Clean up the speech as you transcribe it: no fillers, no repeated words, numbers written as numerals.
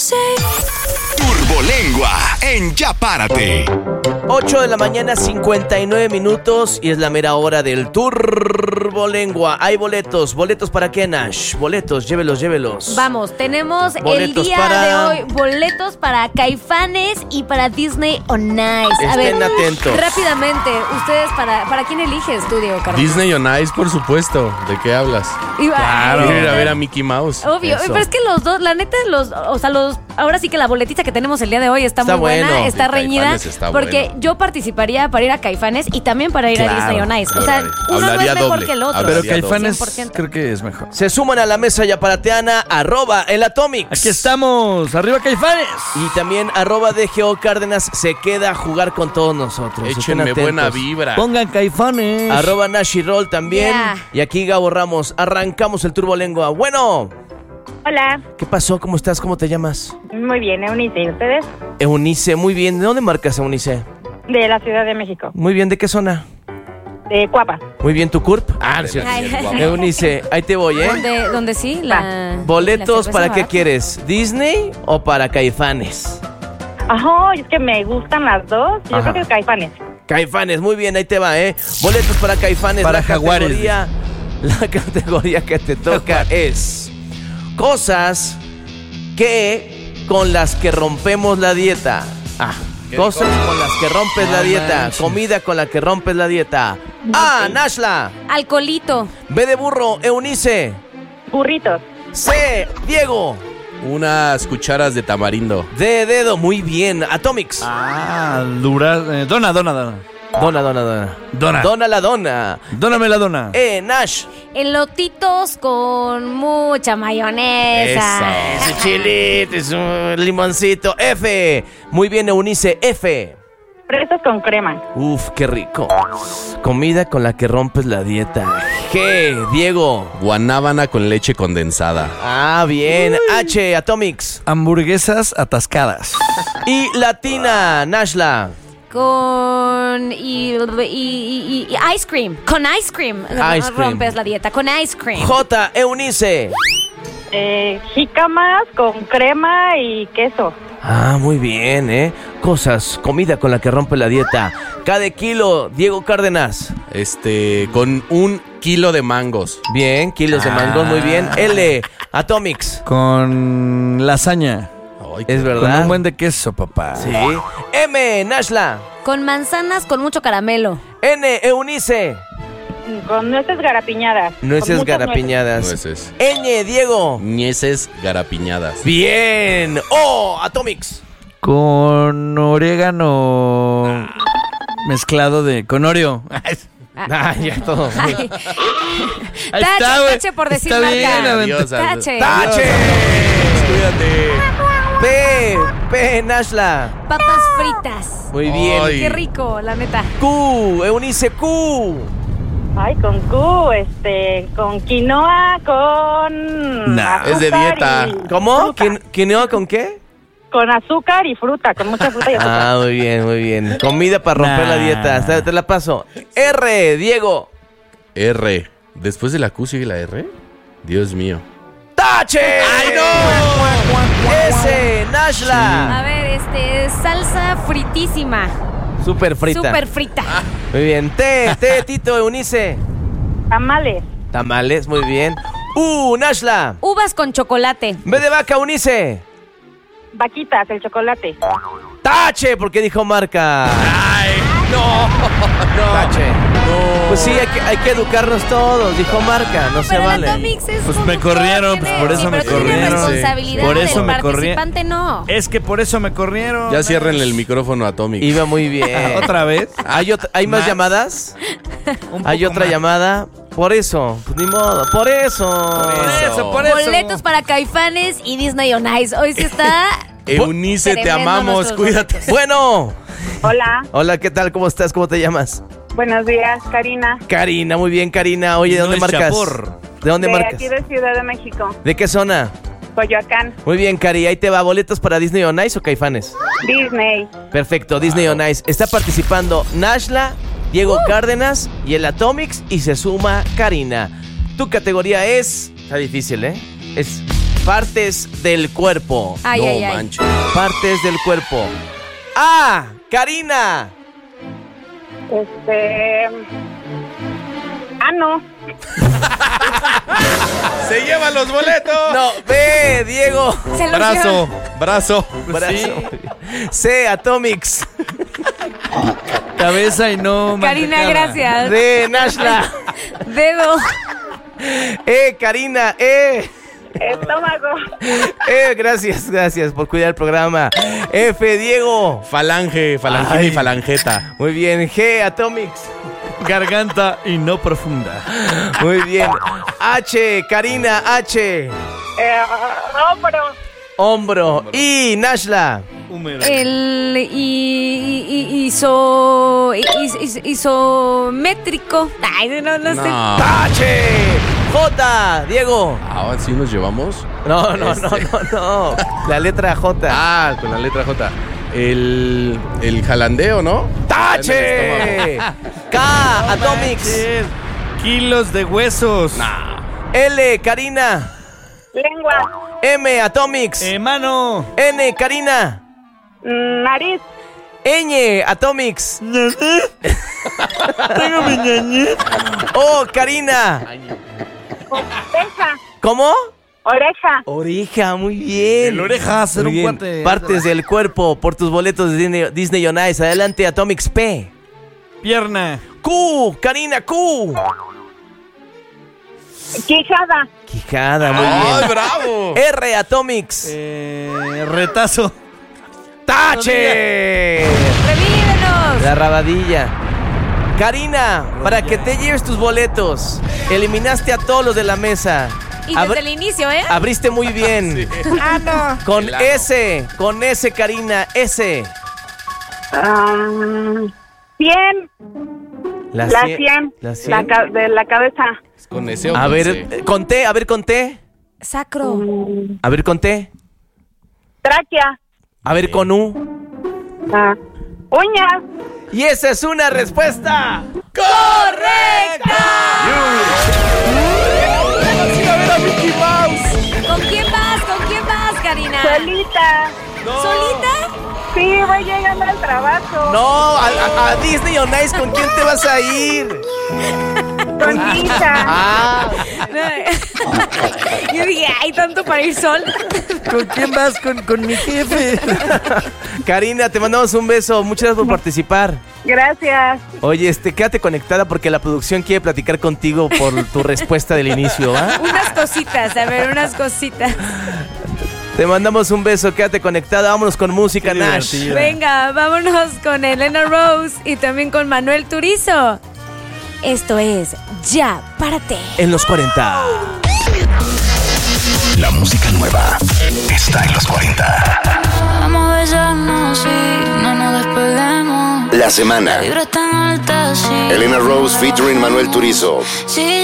Turbolengua en Ya Párate. 8 de la mañana, 59 minutos y es la mera hora del Turbolengua. Hay boletos para qué, Nash. Boletos, llévelos. Vamos, tenemos Boletos el día de hoy boletos para Caifanes y para Disney on Ice. A ver, Estén atentos. rápidamente, ustedes ¿para quién eliges tú, Diego Carlos? Disney on Ice, por supuesto. ¿De qué hablas? Claro. Quiero ir a ver a Mickey Mouse. Obvio, Eso. pero es que los dos, la neta, ahora sí que la boletita que tenemos el día de hoy está muy buena, bueno. está Sí, reñida, Caifanes está porque bueno. yo participaría para ir a Caifanes y también para ir a Claro, Disney on Ice. yo O sea, hablaría uno no es mejor doble, que el otro. hablaría Pero Caifanes 100%. creo que es mejor. Se suman a la mesa yaparateana, @el Atomics. Aquí estamos, arriba Caifanes. Y también @DGO Cárdenas se queda a jugar con todos nosotros. Estén Échenme atentos. buena vibra. Pongan Caifanes. @Nash y Roll también. Yeah. Y aquí Gabo Ramos. Arrancamos el Turbolengua. Bueno, Hola, ¿qué pasó? ¿Cómo estás? ¿Cómo te llamas? muy bien, Eunice. ¿Y ustedes? Eunice, muy bien. ¿De dónde marcas, Eunice? De la Ciudad de México, Muy bien, ¿de qué zona? de Cuapa. Muy bien, ¿tu CURP? Ah, no es cierto. Ay, Eunice, ahí te voy, ¿eh? ¿Dónde sí? ¿Boletos la para cerveza qué barata. quieres? ¿Disney o para Caifanes? Ajá, es que me gustan las dos. Yo Ajá. creo que Caifanes. Caifanes, muy bien, ahí te va, ¿eh? Boletos para Caifanes. Para Jaguares. La categoría que te toca es cosas con las que rompemos la dieta. Cosas con las que rompes la dieta. manches. Comida con la que rompes la dieta. Nashla. Alcolito. B de burro, Eunice. Burritos. C, Diego. Unas cucharas de tamarindo. D de dedo, muy bien. Atomics. Dona. Dona la dona. Dóname la dona. Nash. Elotitos con mucha mayonesa. Ese chilito, su limoncito. F. Muy bien, Eunice. F. Fresas con crema. Uf, qué rico. Comida con la que rompes la dieta. G. Diego. Guanábana con leche condensada. Bien. H. Atomics. Hamburguesas atascadas. Y Latina. Nashla. Con ice cream. Con ice cream. Ice cream. Rompes la dieta. Con ice cream. J. Eunice. Jícamas con crema y queso. Muy bien, ¿eh? Comida con la que rompe la dieta. K de kilo, Diego Cárdenas. Con 1 kilo de mangos. Bien, kilos de mangos, muy bien. L, Atomics. Con lasaña. Ay, Es Con verdad. un buen de queso, papá. Sí. M, Nashla. Con manzanas con mucho caramelo. N, Eunice. Con nueces garapiñadas. Nueces Con muchas garapiñadas. Nueces. Ñ, Diego. Ñeces garapiñadas. Bien. O, Atomics. Con orégano mezclado con Oreo. Ya todo. Ay. Ahí está, güey. Tache por decir Está bien, marca. Adiós, Tache. ¡Tache! Cuídate. P, Nashla. Papas fritas. Muy bien. Ay. Qué rico, la neta. Q, Eunice, Q. Ay, con Q, con quinoa, con Nah, es de azúcar dieta. y ¿Cómo? fruta. ¿Quinoa con qué? Con azúcar y fruta, con mucha fruta y azúcar. Muy bien, muy bien. Comida para romper la dieta. Te la paso. R, Diego. R. Después de la Q sigue la R. Dios mío. ¡Tache! ¡Ay, no! S, Nashla. A ver, salsa fritísima. Súper frita. Súper frita. Muy bien. T, Tito, Eunice. Tamales. Tamales, muy bien. Nashla. Uvas con chocolate. B de vaca, Eunice. Vaquitas, el chocolate. ¡Tache! Porque dijo marca. ¡Ay! ¡No! ¡Tache! No. Pues sí, hay que educarnos todos. Dijo marca, no se Pero vale. el Atomix es Pues como me corrieron, todo pues tiene- por eso sí, me pero tiene corrieron. responsabilidad Por eso del me corrieron. participante no. Es que por eso me corrieron. Ya ciérrenle el micrófono a Atomic. Iba muy bien. ¿Otra vez? ¿Hay más llamadas? Un ¿Hay poco otra más. llamada? Por eso, pues ni modo, por eso. Por eso. Boletos para Caifanes y Disney on Ice. Hoy sí está... Eunice, te Tremendo amamos, nuestros cuídate. Bueno, Hola, hola, ¿qué tal? ¿Cómo estás? ¿Cómo te llamas? buenos días, Karina. Karina, muy bien, Karina. Oye, ¿de No dónde es marcas? Chapur. ¿De dónde De marcas? aquí de Ciudad de México, ¿De qué zona? Coyoacán, Muy bien, Cari, ahí te va. ¿Boletos para Disney on Ice o Caifanes? Disney. Perfecto, Disney on Ice. Está participando Nashla, Diego Cárdenas y el Atomics y se suma Karina. Tu categoría es... Está difícil, ¿eh? Es Partes del cuerpo. Ay, no ay, ay. manches. Partes del cuerpo. A. Karina. No. ¡Se llevan los boletos! No. B. Diego. Se los Brazo, brazo. Brazo. C. Atomics. Cabeza y no Karina, mantecada. gracias. D. Nashla. Dedo. E. Karina. E. Estómago. Gracias por cuidar el programa. F. Diego. Falange, falangina Ay. y falangeta. Muy bien. G. Atomics. Garganta y no profunda. Muy bien. H. Karina. H. Hombro. Hombro. I. Nashla. Húmedo. El isométrico. Ay, no sé. No. H. J. Diego. Ahora sí nos llevamos. No. La letra J. Ah, con la letra J. El jalandeo, ¿no? ¡Tache! K. Atomics. Manches. Kilos de huesos. L. Karina. Lengua. M. Atomics. Mano. N. Karina. Nariz. Ñ. Atomics. Tengo mi ñañez. O. Karina. Oreja. ¿Cómo? Oreja. Oreja, muy bien. El oreja, ser Muy un bien. cuate. Partes del cuerpo por tus boletos de Disney on Ice. Adelante, Atomics. P. Pierna. Q. Karina, Q. Quijada. Quijada, muy ¡Ay, bien. bravo! R. Atomics. Retazo. ¡Tache! ¡Revívenos! La rabadilla. Karina, para que te lleves tus boletos, eliminaste a todos los de la mesa. Y desde el inicio, ¿eh? Abriste muy bien. No. Con Claro. S, Karina, S. 100. La 100. La 100. De la cabeza. Con ese o A con ver, C. con T, a ver con T. Sacro. A ver con T. Tráquea. A ver con U. Uñas. Y esa es una respuesta. ¡Correcta! ¡Vamos a ir a ver a Mickey Mouse! ¿Con quién vas, Karina? Solita. ¿Solita? Sí, voy llegando al trabajo. No, a Disney on Ice, ¿con quién te vas a ir? Con Lisa. Ah, Yo dije, hay tanto para ir sol. ¿Con quién vas? Con mi jefe. Karina, te mandamos un beso. Muchas gracias por participar. Gracias. Oye, quédate conectada porque la producción quiere platicar contigo por tu respuesta del inicio, ¿va? Unas cositas, a ver, unas cositas. Te mandamos un beso, quédate conectada. Vámonos con música, Qué Nash. divertido. Venga, vámonos con Elena Rose y también con Manuel Turizo. Esto es Ya Párate. En los 40. La música nueva está en los 40. Vamos a besarnos, sí, no nos despeguemos. La semana. La vibra es tan alta, sí. Elena Rose featuring Manuel Turizo. Sí,